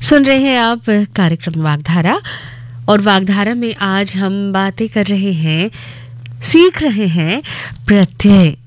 सुन रहे हैं आप कार्यक्रम वागधारा और वागधारा में आज हम बातें कर रहे हैं, सीख रहे हैं प्रत्यय